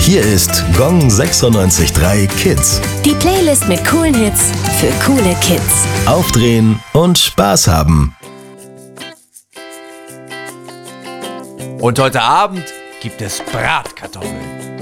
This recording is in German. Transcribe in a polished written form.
Hier ist Gong 96.3 Kids. Die Playlist mit coolen Hits für coole Kids. Aufdrehen und Spaß haben. Und heute Abend gibt es Bratkartoffeln.